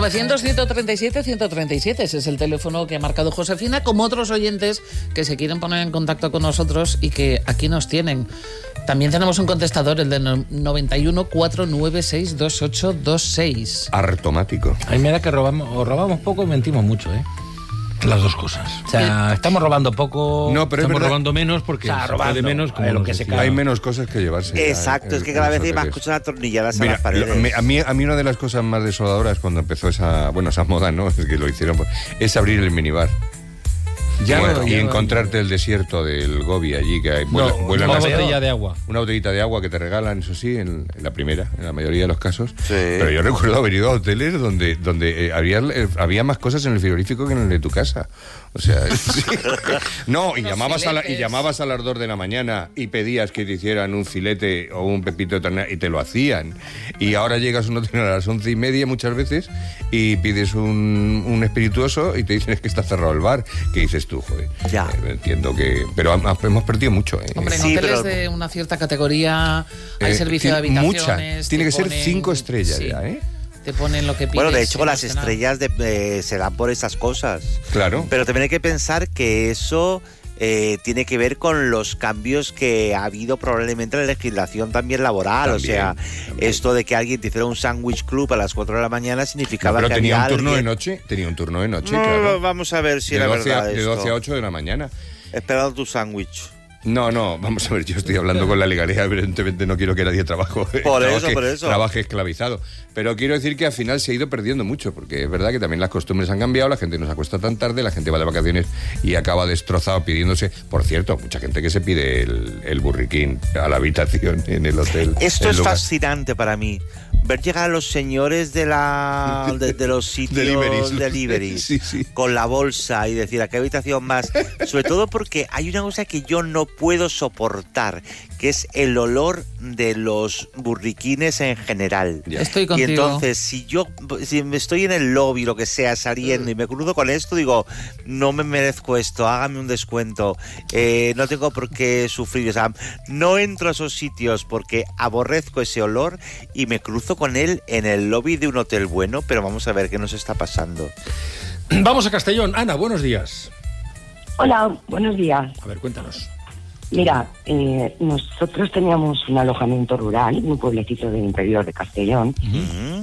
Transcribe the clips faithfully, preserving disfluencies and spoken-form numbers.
novecientos, ciento treinta y siete, ciento treinta y siete, ese es el teléfono que ha marcado Josefina, como otros oyentes que se quieren poner en contacto con nosotros y que aquí nos tienen. También tenemos un contestador, el de noventa y uno, cuatro nueve seis, dos ocho dos seis. Artomático. A mí me da que robamos, o robamos poco o mentimos mucho, ¿eh? Las dos cosas. O sea, estamos robando poco, no, pero estamos es robando menos porque o sea, robando, de menos como lo que se cae. Hay menos cosas que llevarse. Exacto, ya, es que cada vez hay más cosas atornilladas Mira, a las paredes. Lo, a, mí, a mí una de las cosas más desoladoras cuando empezó esa, bueno, esa moda, ¿no? Es que lo hicieron, es abrir el minibar. Ya bueno, no, y ya encontrarte no. el desierto del Gobi allí, que hay, vuela, no, vuelan una las, botella de agua. Una botellita de agua que te regalan, eso sí, en, en la primera, en la mayoría de los casos. Sí. Pero yo recuerdo haber ido a hoteles donde, donde eh, había, eh, había más cosas en el frigorífico que en el de tu casa. O sea, sí. no, y llamabas, a la, y llamabas a las dos de la mañana y pedías que te hicieran un filete o un pepito de ternera y te lo hacían. Y ahora llegas a un hotel a las once y media muchas veces y pides un, un espirituoso y te dicen es que está cerrado el bar. ¿Qué dices tú, joder? Ya. Eh, entiendo que... Pero hemos perdido mucho, ¿eh? Hombre, en sí, hoteles pero... de una cierta categoría hay eh, servicio de habitaciones... Muchas. Tiene que ponen, ser cinco estrellas sí, ya, ¿eh? Te ponen lo que pides. Bueno, de hecho, las no estrellas de, eh, se dan por esas cosas. Claro. Pero también hay que pensar que eso eh, tiene que ver con los cambios que ha habido probablemente en la legislación también laboral. También, o sea, también. esto de que alguien te hiciera un sándwich club a las cuatro de la mañana significaba No, pero que tenía había un turno alguien... de noche. Tenía un turno de noche, no, claro. Vamos a ver si de era doce verdad a, De esto. doce a ocho de la mañana. Esperando tu sándwich. No, no, vamos a ver, yo estoy hablando con la legalidad, evidentemente no quiero que nadie trabaje, Por trabaje, eso, por eso. trabaje esclavizado. Pero quiero decir que al final se ha ido perdiendo mucho, porque es verdad que también las costumbres han cambiado, la gente no se acuesta tan tarde, la gente va de vacaciones y acaba destrozado pidiéndose... Por cierto, mucha gente que se pide el, el burriquín a la habitación en el hotel. Esto es lugar. fascinante para mí. Ver llegar a los señores de la de, de los sitios Deliveries. deliveries Sí, sí. con la bolsa y decir a qué habitación más. Sobre todo porque hay una cosa que yo no puedo soportar, que es el olor de los burriquines en general. Ya. Estoy contigo. Y entonces, si yo si estoy en el lobby, lo que sea, saliendo y me cruzo con esto, digo, no me merezco esto, hágame un descuento, eh, no tengo por qué sufrir. O sea, no entro a esos sitios porque aborrezco ese olor y me cruzo con él en el lobby de un hotel bueno, pero vamos a ver qué nos está pasando. Vamos a Castellón. Ana, buenos días. Hola, buenos días. A ver, cuéntanos. Mira, eh, nosotros teníamos un alojamiento rural, un pueblecito del interior de Castellón, Uh-huh.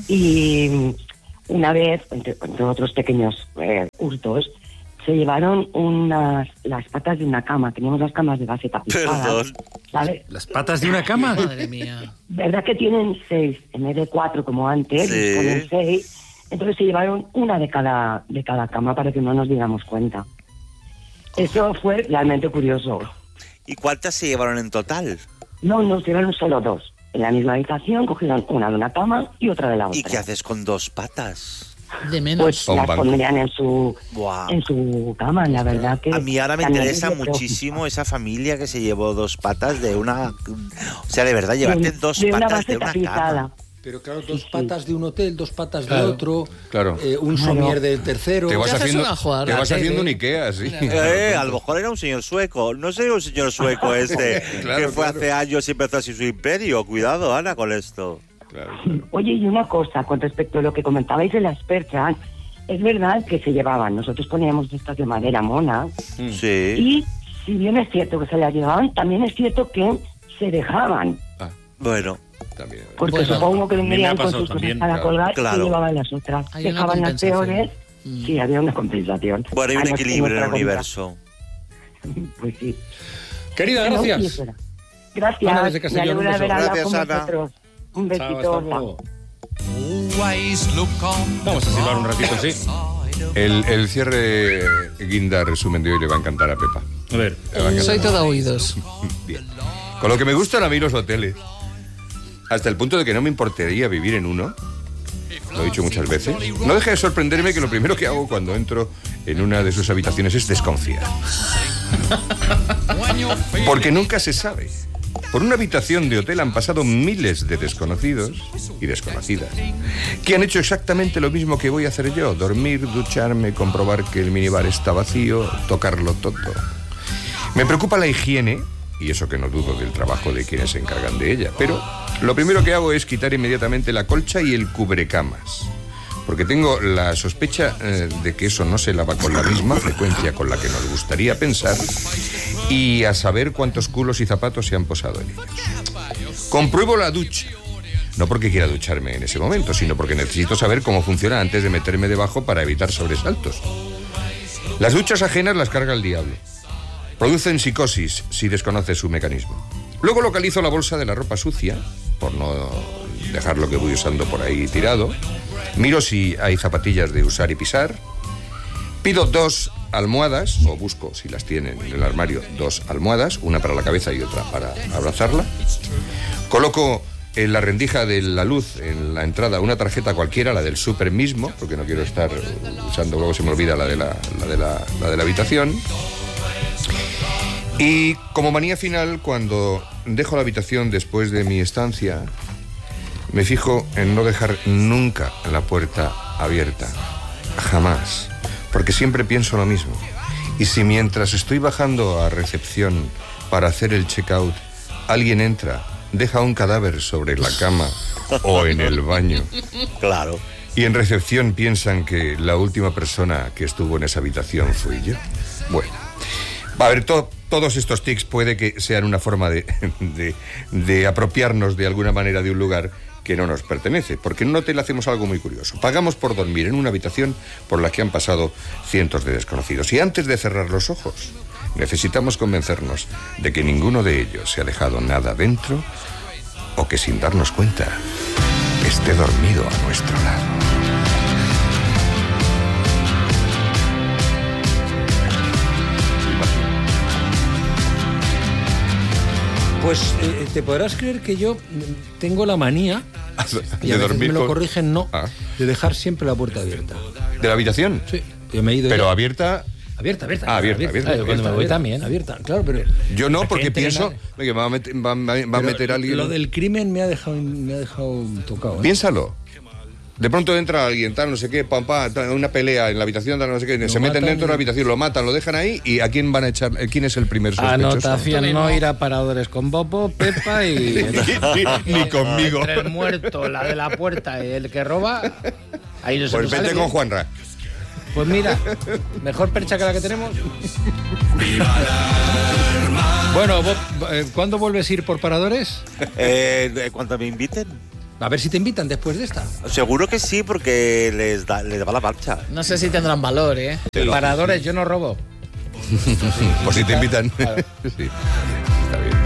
y una vez, entre, entre otros pequeños eh, hurtos, se llevaron unas las patas de una cama. Teníamos las camas de base tapizadas. Perdón. ¿Sabes? ¿Las patas de una cama? Madre mía. ¿Verdad que tienen seis en vez de cuatro como antes? Sí. Les ponen seis. Entonces se llevaron una de cada de cada cama para que no nos diéramos cuenta. Eso fue realmente curioso. ¿Y cuántas se llevaron en total? No, nos llevaron solo dos. En la misma habitación cogieron una de una cama y otra de la otra. ¿Y qué haces con dos patas? De menos. Pues Un las banco. pondrían en su Buah. en su cama, la verdad que... A mí ahora me también interesa es de muchísimo esa familia que se llevó dos patas de una... O sea, de verdad, de llevarte un- dos de una patas base de una tapizada. cama. Pero claro, dos patas de un hotel, dos patas Claro, de otro, claro. eh, un Claro. somier del tercero. Te vas haces haciendo, una jugada, te vas tele. haciendo un Ikea, sí. Eh, a lo mejor era un señor sueco. No sé, un señor sueco este Claro, que fue claro. hace años y empezó así su imperio. Cuidado, Ana, con esto. Claro. Oye, y una cosa, con respecto a lo que comentabais de las perchas, es verdad que se llevaban, nosotros poníamos estas de madera mona, Sí. y si bien es cierto que se las llevaban, también es cierto que se dejaban, Ah, bueno, también. porque Bueno, supongo que a mí me ha vendrían con pasado sus cosas también, para claro. colgar Claro. y llevaban las otras. Hay una Dejaban las compensación. peores, Mm. sí, había una compensación. bueno, hay un Ah, no, equilibrio en el nuestra universo. compra. Pues sí. Querida, Bueno, y gracias. eso era. Gracias. Ana, desde Me Castellón, alegro un de beso. haber hablado Gracias, con Ana. vosotros. Un Chao, besito. hasta luego. Always look on Vamos a silbar un ratito, sí. El, el cierre guinda resumen de hoy le va a encantar a Pepa. A ver. Le va a encantar. Soy todo oídos. Bien. Con lo que me gustan a mí los hoteles, hasta el punto de que no me importaría vivir en uno, lo he dicho muchas veces, no deja de sorprenderme que lo primero que hago cuando entro en una de sus habitaciones es desconfiar. Porque nunca se sabe. Por una habitación de hotel han pasado miles de desconocidos y desconocidas que han hecho exactamente lo mismo que voy a hacer yo: dormir, ducharme, comprobar que el minibar está vacío, tocarlo todo. Me preocupa la higiene, y eso que no dudo del trabajo de quienes se encargan de ella, pero lo primero que hago es quitar inmediatamente la colcha y el cubrecamas. porque tengo la sospecha eh, de que eso no se lava con la misma frecuencia con la que nos gustaría pensar, y a saber cuántos culos y zapatos se han posado en ellos. Compruebo la ducha. No porque quiera ducharme en ese momento, sino porque necesito saber cómo funciona antes de meterme debajo para evitar sobresaltos. Las duchas ajenas las carga el diablo. Producen psicosis si desconoces su mecanismo. Luego localizo la bolsa de la ropa sucia, por no dejar lo que voy usando por ahí tirado. Miro si hay zapatillas de usar y pisar. Pido dos almohadas, o busco, si las tienen en el armario, dos almohadas, una para la cabeza y otra para abrazarla. Coloco en la rendija de la luz, en la entrada, una tarjeta cualquiera, la del súper mismo, porque no quiero estar usando, luego se me olvida la de la, la de la, la de la habitación. Y como manía final, cuando dejo la habitación después de mi estancia, me fijo en no dejar nunca la puerta abierta. Jamás. Porque siempre pienso lo mismo. Y si mientras estoy bajando a recepción para hacer el check-out, alguien entra, deja un cadáver sobre la cama o en el baño. Claro. Y en recepción piensan que la última persona que estuvo en esa habitación fui yo. Bueno, va a ver, to, todos estos tics puede que sean una forma de, de, de apropiarnos de alguna manera de un lugar que no nos pertenece, porque en un hotel hacemos algo muy curioso. Pagamos por dormir en una habitación por la que han pasado cientos de desconocidos. Y antes de cerrar los ojos, necesitamos convencernos de que ninguno de ellos se ha dejado nada dentro, o que sin darnos cuenta esté dormido a nuestro lado. Pues eh, te podrás creer que yo tengo la manía, y a ¿De veces dormir me lo con- corrigen, no, Ah. de dejar siempre la puerta abierta. ¿De la habitación? Sí, yo me he ido Pero ya. abierta... Abierta, abierta. Ah, abierta, abierta, Claro, cuando abierta, me voy abierta. también, abierta, claro, pero... Yo no, para que porque entre pienso nadie. que va a meter, va, va- va a Pero meter a alguien... Lo del crimen me ha dejado, me ha dejado tocado, ¿eh? Piénsalo. De pronto entra alguien, tal, no sé qué, pam, pam, tal, una pelea en la habitación, tal, no sé qué, Lo se meten matan dentro de la y- habitación, lo matan, lo dejan ahí, ¿y a quién van a echar? ¿Quién es el primer sospechoso? Anotación, no ir a paradores con Bobo, Pepa y... ni, ni conmigo. Entre el muerto, la de la puerta y el que roba... Ahí no se Pues nos vete sale. con Juanra. Pues mira, mejor percha que la que tenemos. Bueno, Bob, eh, ¿cuándo vuelves a ir por paradores? Eh, cuando me inviten. A ver si te invitan después de esta. Seguro que sí, porque les da, les va la marcha. No sé si tendrán valor, ¿eh? Paradores, yo no robo. Por si te invitan. Sí, está bien.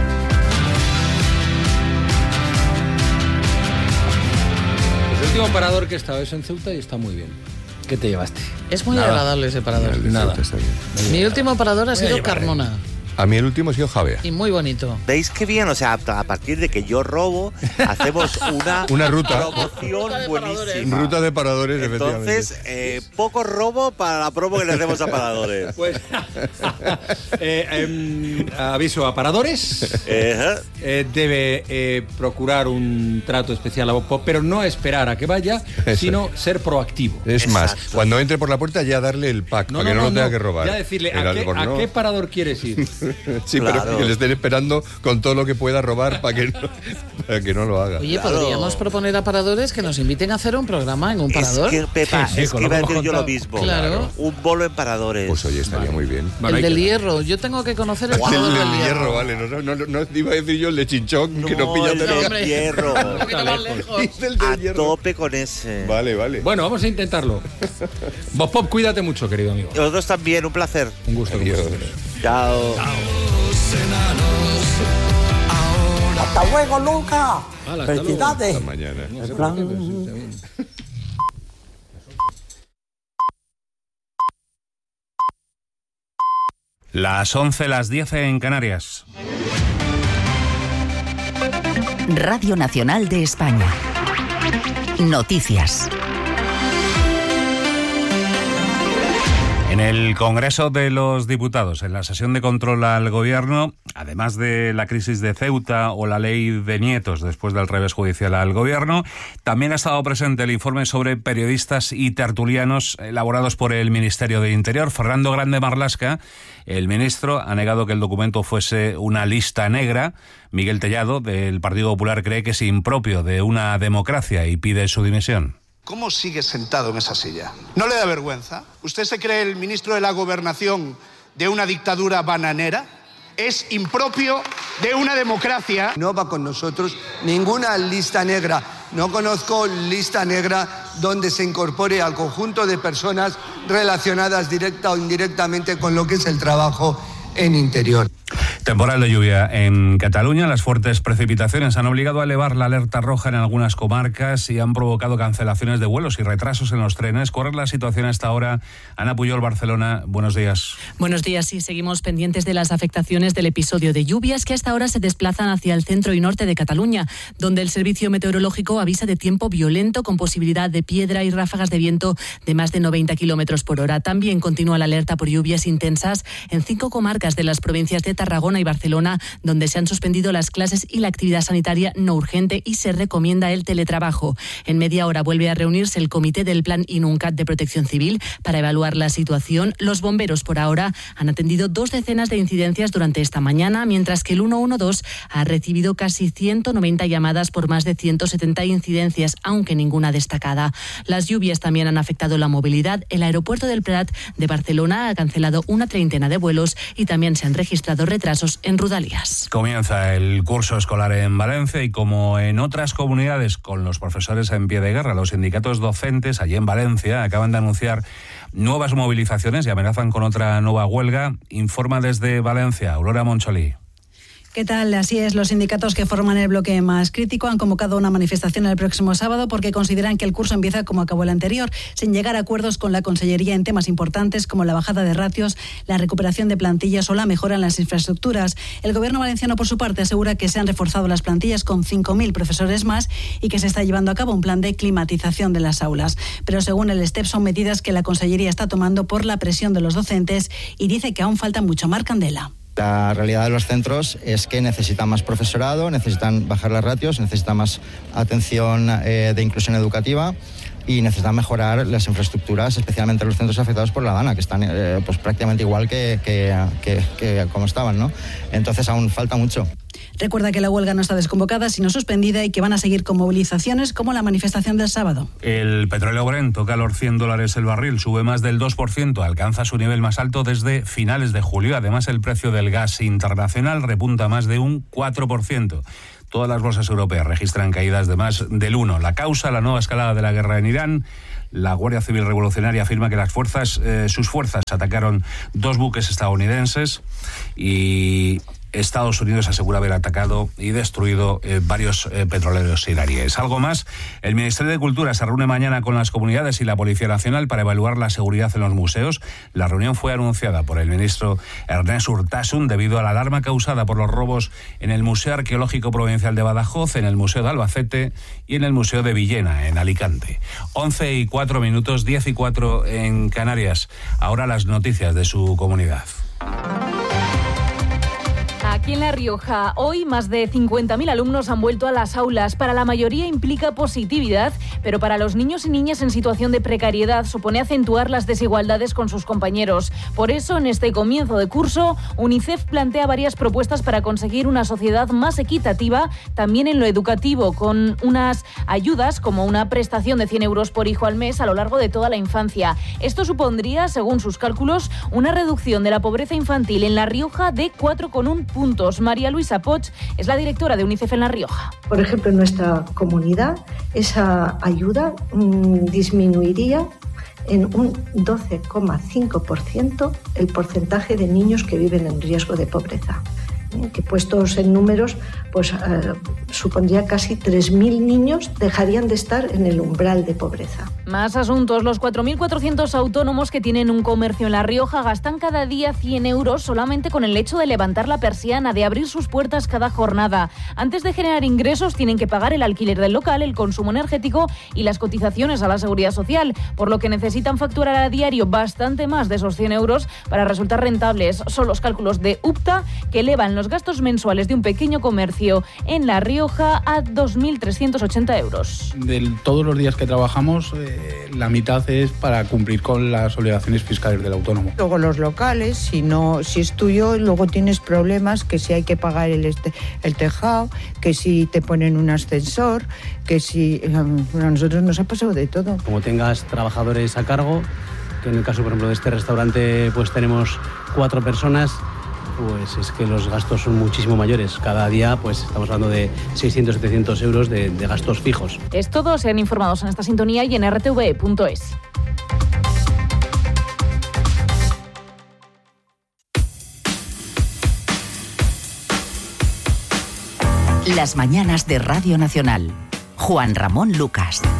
El último parador que he estado es en Ceuta y está muy bien. ¿Qué te llevaste? Es muy Nada. agradable ese parador. Nada. Está bien. Mi último parador ha sido llevar, Carmona. A mí el último ha sido Javea. Y muy bonito. ¿Veis qué bien? O sea, a partir de que yo robo, hacemos una, Una ruta. promoción Ruta de paradores. buenísima. Ruta de paradores, Entonces, eh, poco robo para la promo que le hacemos a paradores. Pues, eh, em, aviso a paradores. Eh, Eh, debe eh, procurar un trato especial a Bob Pop, pero no esperar a que vaya, Eso. sino ser proactivo. Es más, Exacto. cuando entre por la puerta ya darle el pack, para que no, lo tenga que robar. Ya decirle, El ¿a qué, albornoz. ¿a qué parador quieres ir? Sí, Claro. pero que le estén esperando con todo lo que pueda robar para que no, para que no lo haga. Oye, Claro. podríamos proponer a paradores que nos inviten a hacer un programa en un es parador. que, Pepa, Sí, sí, es con que lo iba a que decir hemos yo lo contado. mismo. Claro. Un bolo en paradores. Pues oye, estaría muy bien. Bueno, el hay del que- hierro. Yo tengo que conocer el El parador del del hierro, hierro. vale. No, no, no, no iba a decir yo el de Chinchón, que no No, pilla el cerca. del hombre. hierro. Un poquito más lejos. El del A hierro. tope con ese. Vale, vale. Bueno, vamos a intentarlo. Bob Pop, cuídate mucho, querido amigo. Nosotros también, un placer. Un gusto. como Adiós. siempre. Chao. ¡Hasta luego, Luca! Hala, hasta luego. ¡Felicidades! Hasta mañana. No sé por qué, pero sí, está bien. Las once, las diez en Canarias. Radio Nacional de España. Noticias. En el Congreso de los Diputados, en la sesión de control al Gobierno, además de la crisis de Ceuta o la ley de nietos después del revés judicial al Gobierno, también ha estado presente el informe sobre periodistas y tertulianos elaborados por el Ministerio de Interior. Fernando Grande Marlaska, el ministro, ha negado que el documento fuese una lista negra. Miguel Tellado, del Partido Popular, cree que es impropio de una democracia y pide su dimisión. ¿Cómo sigue sentado en esa silla? ¿No le da vergüenza? ¿Usted se cree el ministro de la Gobernación de una dictadura bananera? Es impropio de una democracia. No va con nosotros ninguna lista negra. No conozco lista negra donde se incorpore al conjunto de personas relacionadas directa o indirectamente con lo que es el trabajo en Interior. Temporal de lluvia en Cataluña. Las fuertes precipitaciones han obligado a elevar la alerta roja en algunas comarcas y han provocado cancelaciones de vuelos y retrasos en los trenes. ¿Cuál es la situación hasta ahora? Ana Puyol, Barcelona, buenos días. Buenos días, y seguimos pendientes de las afectaciones del episodio de lluvias que hasta ahora se desplazan hacia el centro y norte de Cataluña, donde el Servicio Meteorológico avisa de tiempo violento con posibilidad de piedra y ráfagas de viento de más de noventa kilómetros por hora. También continúa la alerta por lluvias intensas en cinco comarcas de las provincias de Tarragona y Barcelona, donde se han suspendido las clases y la actividad sanitaria no urgente y se recomienda el teletrabajo. En media hora vuelve a reunirse el comité del Plan INUNCAT de Protección Civil para evaluar la situación. Los bomberos por ahora han atendido dos decenas de incidencias durante esta mañana, mientras que el ciento doce ha recibido casi ciento noventa llamadas por más de ciento setenta incidencias, aunque ninguna destacada. Las lluvias también han afectado la movilidad. El aeropuerto del Prat de Barcelona ha cancelado una treintena de vuelos y también se han registrado retrasos en Rodalies. Comienza el curso escolar en Valencia y, como en otras comunidades con los profesores en pie de guerra, los sindicatos docentes allí en Valencia acaban de anunciar nuevas movilizaciones y amenazan con otra nueva huelga. Informa desde Valencia Aurora Moncholí. ¿Qué tal? Así es, los sindicatos que forman el bloque más crítico han convocado una manifestación el próximo sábado porque consideran que el curso empieza como acabó el anterior, sin llegar a acuerdos con la Consellería en temas importantes como la bajada de ratios, la recuperación de plantillas o la mejora en las infraestructuras. El gobierno valenciano, por su parte, asegura que se han reforzado las plantillas con cinco mil profesores más y que se está llevando a cabo un plan de climatización de las aulas. Pero según el STEP son medidas que la Consellería está tomando por la presión de los docentes y dice que aún falta mucho. Mar Candela. La realidad de los centros es que necesitan más profesorado, necesitan bajar las ratios, necesitan más atención eh, de inclusión educativa y necesitan mejorar las infraestructuras, especialmente los centros afectados por la DANA, que están eh, pues prácticamente igual que, que, que, que como estaban, ¿no? Entonces aún falta mucho. Recuerda que la huelga no está desconvocada, sino suspendida, y que van a seguir con movilizaciones como la manifestación del sábado. El petróleo Brent toca los cien dólares el barril, sube más del dos por ciento, alcanza su nivel más alto desde finales de julio. Además, el precio del gas internacional repunta más de un cuatro por ciento. Todas las bolsas europeas registran caídas de más del uno por ciento. La causa, la nueva escalada de la guerra en Irán. La Guardia Civil Revolucionaria afirma que las fuerzas, eh, sus fuerzas atacaron dos buques estadounidenses y Estados Unidos asegura haber atacado y destruido eh, varios eh, petroleros iraníes. Algo más, el Ministerio de Cultura se reúne mañana con las comunidades y la Policía Nacional para evaluar la seguridad en los museos. La reunión fue anunciada por el ministro Ernest Urtasun debido a la alarma causada por los robos en el Museo Arqueológico Provincial de Badajoz, en el Museo de Albacete y en el Museo de Villena, en Alicante. once y cuatro minutos, diez y cuatro en Canarias. Ahora las noticias de su comunidad. Aquí en La Rioja, hoy más de cincuenta mil alumnos han vuelto a las aulas. Para la mayoría implica positividad, pero para los niños y niñas en situación de precariedad supone acentuar las desigualdades con sus compañeros. Por eso, en este comienzo de curso, UNICEF plantea varias propuestas para conseguir una sociedad más equitativa, también en lo educativo, con unas ayudas como una prestación de cien euros por hijo al mes a lo largo de toda la infancia. Esto supondría, según sus cálculos, una reducción de la pobreza infantil en La Rioja de cuatro coma uno puntos. María Luisa Poch es la directora de UNICEF en La Rioja. Por ejemplo, en nuestra comunidad esa ayuda mmm, disminuiría en un doce coma cinco por ciento el porcentaje de niños que viven en riesgo de pobreza, que puestos en números, pues eh, supondría casi tres mil niños dejarían de estar en el umbral de pobreza. Más asuntos. Los cuatro mil cuatrocientos autónomos que tienen un comercio en La Rioja gastan cada día cien euros solamente con el hecho de levantar la persiana, de abrir sus puertas cada jornada. Antes de generar ingresos tienen que pagar el alquiler del local, el consumo energético y las cotizaciones a la Seguridad Social, por lo que necesitan facturar a diario bastante más de esos cien euros para resultar rentables. Son los cálculos de UPTA, que elevan los los gastos mensuales de un pequeño comercio en La Rioja a dos mil trescientos ochenta euros. De todos los días que trabajamos, eh, la mitad es para cumplir con las obligaciones fiscales del autónomo. Luego los locales, si no, si es tuyo, luego tienes problemas, que si hay que pagar el, este, el tejado, que si te ponen un ascensor, que si... A nosotros nos ha pasado de todo. Como tengas trabajadores a cargo, que en el caso, por ejemplo, de este restaurante, pues tenemos cuatro personas, pues es que los gastos son muchísimo mayores. Cada día, pues estamos hablando de seiscientos, setecientos euros de, de gastos fijos. Es todo, sean informados en esta sintonía y en r t v punto es. Las mañanas de Radio Nacional. Juan Ramón Lucas.